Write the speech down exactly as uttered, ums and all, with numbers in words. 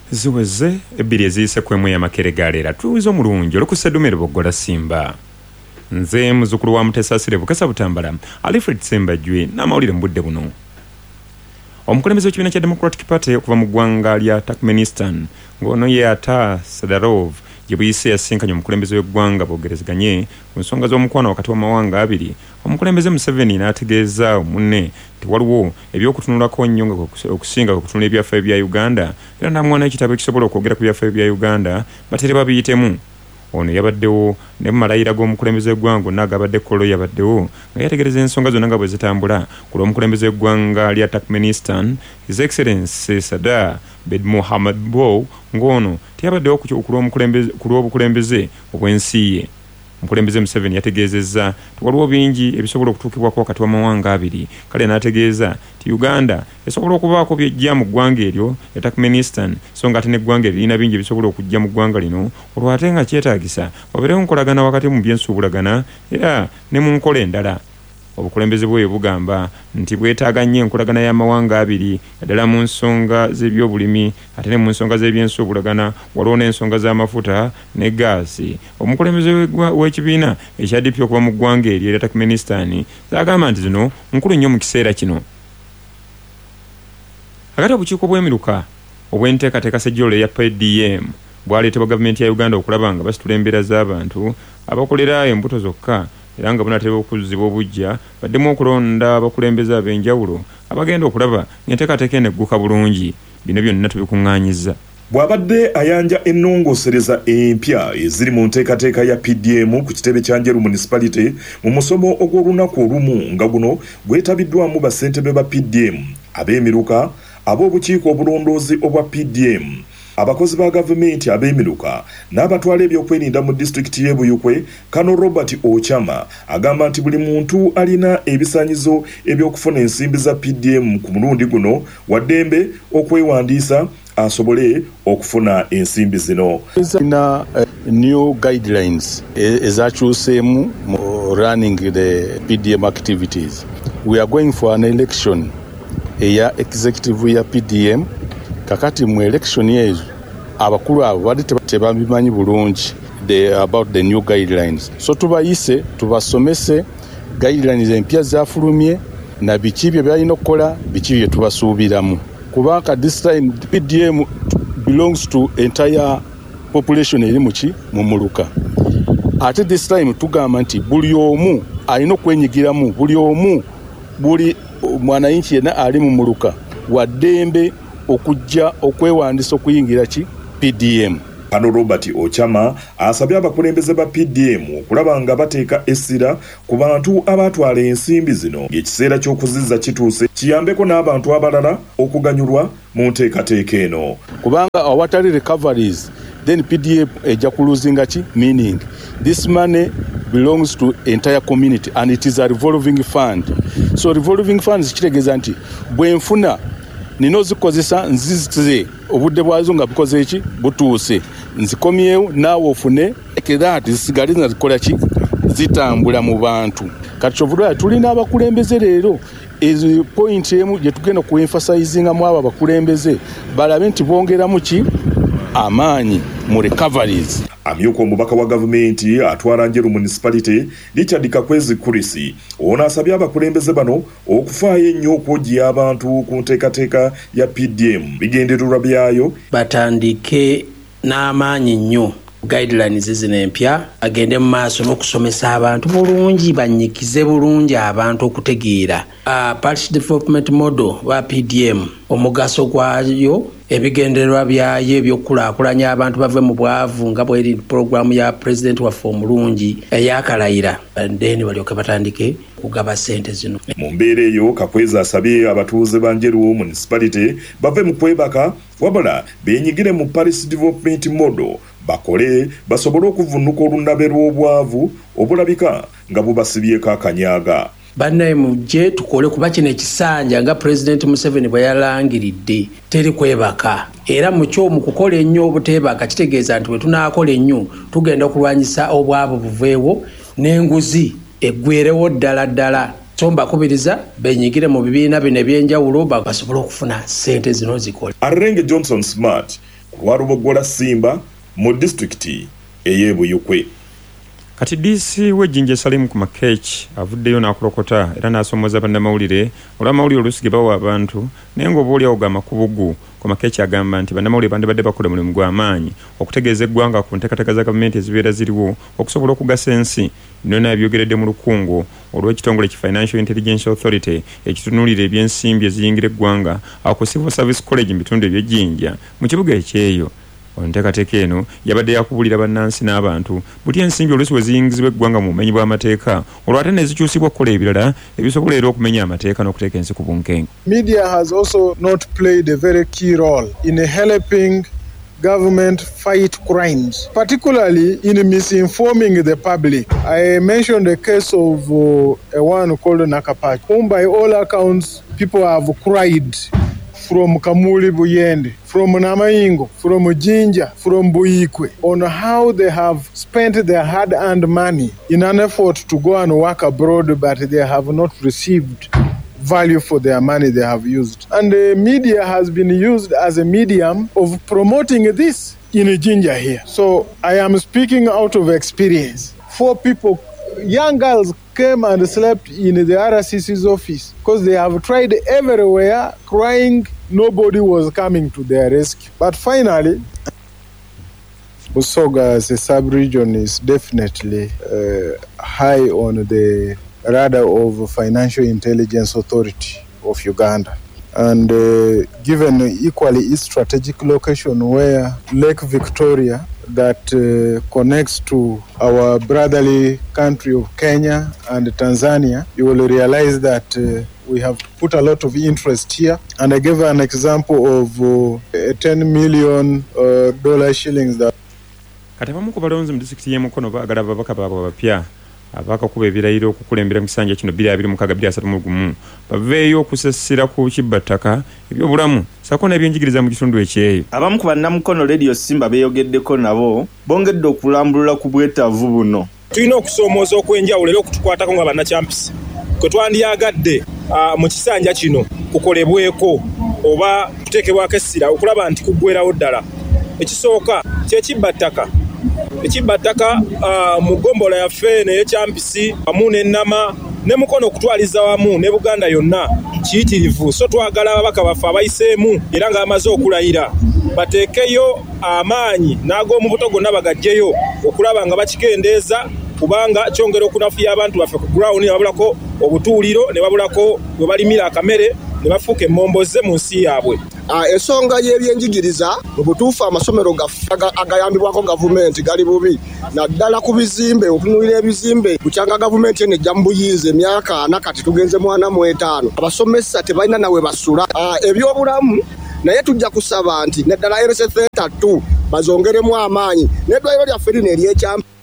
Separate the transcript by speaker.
Speaker 1: ziweze ebbiri eziyise kwemu ya makeregalera tuwizo mulungi olukusedumere boggola simba nze muzukulu wa Mutesasire Bukasa Butambala Alfred Sembajwe n'amawulire mu budde buno. Omukulembeze w'ekibiina kya Democratic Party okuva mu ggwanga lya Turkmenistan ng'ono ye Ata Sadarov gye buyise yasinkanye omukulembeze w'eggwanga bogerezeganye ku nsonga z'omukwano wakati w'amawanga abiri. Omukulembeze Museveni n'ategeeza munne nti waliwo ebyokutunulako nnyo nga okusinga okutunula ebyafaayo bya Uganda era n'amwana ekitabo ekisobola okwogera ku byafaayo bya Uganda batere babiyitemu. Ono yabaddewo ne malayira g'omukulembeze w'eggwanga n'agabadde Kolo yabaddewo nga yategereza ensonga zonna nga bwe zitambula ku lw'omukulembeze w'eggwanga lya Turkmenistan His Excellency Sadar Bedmohamed Bow ng'ono teyabaddewo ku lw'obukulembeze obw'ensi ye. Omukulembeze Museveni yategeezezza nti waliwo bingi ebisobola okutuukibwako wakati w'amawanga abiri. Kale n'ategeeza nti Uganda esobola okubaako by'ejja mu ggwanga eryo ya Turkmenistan so nga ate n'eggwanga eryo lirina bingi ebisobola okujja mu ggwanga lino olwo ate nga kyetaagisa wabeerewo nkolagana wakati mu byensuubulagana era ne mu nkola endala. Obukulembeze bwe bugamba nti bwetaaga nnyo enkolagana y'amawanga abiri ddala mu nsonga z'ebyobulimi ate ne mu nsonga z'ebyensuubulagana waliwo n'ensonga z'amafuta ne gaasi. Omukulembeze w'ekibiina ekya D P okuva mu ggwanga eryo erya Turkmenistan zagamba nti zino nkulu nnyo mu kiseera kino. Akati obukiiko bw'emiruka obw'enteekateeka ssejjolo eya P D M bwaleetebwa gavumenti ya Uganda okulaba nga basitula embeera z'abantu abakolera embuto zokka era nga bunatera okuzibwa obujja baddemu okulonda abakulembeze ab'enjawulo abagenda okulaba ng'enteekateeka eno egguka bulungi. Bino byonna tubikuŋŋaanyizza.
Speaker 2: Bw'abadde ayanja ennongoosereza empya eziri mu nteekateeka ya P D M ku kitebe kya Njeru Municipality mu musomo ogw'olunaku olumu nga guno gwetabiddwamu bassentebe ba P D M, ab'emiruka, ab'obukiiko obulondoozi obwa P D M, abakozi ba gavumenti ab'emiruka n'abatwala ebyokwerinda mu disitulikiti y'e Buyukwe. Kano Robert Ochama agamba nti buli muntu alina ebisaanyizo eby'okufuna ensimbi za P D M ku mulundi guno waddembe okwewandiisa asobole okufuna ensimbi zino.
Speaker 3: Na uh, new guidelines ezakyuseemu mu running the P D M activities. We are going for an election eya executive ya P D M. Kakati mu election yezo abakulu abo bali tebabimanyi bulungi the about the new guidelines, so tubayise tubasomese guidelines empya zafulumye na biki bye byalina okukola biki bye tubasuubiramu kubanga this time P D M belongs to entire population eri muki mu muluka. Ate this time tugamba nti buli omu alina okwenyigiramu, buli omu buli mwananchi yena ali mu muluka waddembe okujja okwewandisa okuyingira ki P D M.
Speaker 2: Kano Robert Ochama asabye abakulembeze ba P D M okulaba nga bateeka essira ku bantu abatwala ensimbi zino ng'ekiseera ky'okuzizza kituuse kiyambeko n'abantu abalala okuganyulwa mu nteekateeka eno.
Speaker 3: Kubanga awatali recoveries then P D M ejja kuluzinga ki meaning this money belongs to entire community and it is a revolving fund. So revolving funds kitegeeza nti bwenfuna nino zikozesa nzize obudde bwazo nga bukoze eki butuuse nzikomyewo naawe ofune ekiraati zisigale nga zikola ki zitambula mu bantu. Kati kyovulwa tulina abakulembeze leero ezo point emu gye tugenda ku emphasizinga mu abo abakulembeze balabe nti bongeramu ki amaanyi mu recoveries.
Speaker 2: Amyuka omubaka wa gavumenti atwala Njeru Municipality Richard Kakwezi Kurisi ono asabye abakulembeze bano okufaayo ennyo okwoggya abantu ku nteekateeka ya P D M. Bigendererwa byayo
Speaker 4: batandike n'amaanyi nnyo guidelines zino empya agende mu maaso n'okusomesa abantu bulungi banyikize bulungi abantu okutegeera uh, Parish Development Model wa P D M omugaso gwayo ebigendererwa byayo ebyokulaakulanya abantu bave mu bwavu nga bweri programu ya President waffe omulungi eyakalayira then balyoke batandike kugaba sente zino.
Speaker 2: Mu mbeera eyo Kakwezi asabye abatuuze ba Njeru Municipality bave mu kwebaka wabula beenyigire mu Parish Development Model bakole basobole okuvunnuka olunabe lw'obwavu obulabika nga bubasibyeko akanyaga.
Speaker 4: Bannaye mujje tukole kuba kino ekisanja nga President Museveni bwe yalangiridde teri kwebaka era mukyo mu kukola ennyo obuteebaka kitegeeza nti bwe tunaakola ennyo tugenda okulwanyisa obwavu buveewo n'enguzi eggwerewo ddala ddala. So mbakubiriza benyigire mu bibiina bino ebyenjawulo basobole okufuna ssente zino zikola.
Speaker 2: Arrenge Johnson Smart ku lwa Lubogola Simba mu disitulikiti ey'e Buyukwe.
Speaker 1: Kati D C w'ejjinja Salim Kumakech avuddeyo n'akulokota era n'asomoza bannamawulire olw'amawulire oluusi ge bawa abantu naye ng'obaolyawo ga makubugu. Kumakech agamba nti bannamawulire bandibadde bakola mulimu gw'amaanyi okutegeeza eggwanga ku nteekateeka za gavumenti ezibeera ziriwo okusobola okugasa ensi. Bino nabyogeredde mu lukungo olw'ekitongole ki Financial Intelligence Authority ekitunuulira eby'ensimbi eziyingira eggwanga ku Civil Service College mu bitundu eby'ejjinja mu kibuga ekyeyo. Onteekateeka eno yabadde yakubulira bannansi n'abantu butya ensimbi oluusi we ziyingizibwa eggwanga mu bumenyi bw'amateeka olwo ate ne zikyusibwa okukola ebirala ebisobola era okumenya amateeka n'okuteeka ensi ku bunkenke.
Speaker 5: Media has also not played a very key role in helping government fight crimes, particularly in misinforming the public. I mentioned the case of uh, a one called Nakapachi, whom by all accounts people have cried from Kamuli Buyende, from Namaingo, from Jinja, from Buyikwe, on how they have spent their hard-earned money in an effort to go and work abroad, but they have not received value for their money they have used. And the media has been used as a medium of promoting this in Jinja here. So I am speaking out of experience. Four people, young girls, came and slept in the R C C's office because they have tried everywhere, crying. Nobody was coming to their rescue. But finally, Busoga as a sub-region is definitely uh, high on the radar of Financial Intelligence Authority of Uganda. And uh, given equally its strategic location where Lake Victoria that uh, connects to our brotherly country of Kenya and Tanzania, you will realize that uh, we have put a lot of interest here. And I gave an example of uh, ten million uh, dollar shillings that
Speaker 1: kati abamu ku balonzi mu disitulikiti y'e Mukono baagala ababaka baabwe abapya abaakakuba ebirayiro okukulembera mu kisanja kino bbiri abiri mukaaga bbiri asatu mu gumu baveeyo okusasira ku kibbattaka ebyobulamu ssaako n'ebyenjigiriza mu kitundu ekyeyo.
Speaker 6: Abamu ku bannamukono Radio Simba beeyogeddeko nabo bongedde okulambulula ku bwetaavu buno.
Speaker 7: Tulina okusoomooza okwenjawulo era okutukwatako nga bannakyampisi kwe twandyagadde mu kisanja kino kukolebweko oba kuteekebwako essira okulaba nti kuggwerawo ddala. Ekisooka kyekibbattaka ekibbattaka uh, mu gombola yaffe n'ekyampisi wamu n'ennama ne Mukono okutwaliza wamu ne Buganda yonna kiyitirivu. So twagala ababaka baffe abayiseemu era nga bamaze okulayira bateekeyo amaanyi n'ag'omu buto gonna bagajjeyo okulaba nga bakikendeeza kubanga kyongera okunafuya abantu baffe ku ground ne babulako obutuuliro ne babulako we balimira akamere ne bafuuka emmomboze mu nsi yaabwe.
Speaker 8: Ensonga y'ebyenjigiriza mu butuufu amasomero agayambibwako gavumenti gali bubi naddala ku bizimbe okunulira ebizimbe kukyanga gavumenti eno ejja mu buyiizi emyaka ana kati tugenze mwana mu etaano abasomesa tebalina nawe basula. Ebyobulamu naye tujja kusaba nti neddala R S F two bazongeremu amaanyi n'eddwaliro lyaffe lino ery'ekyampa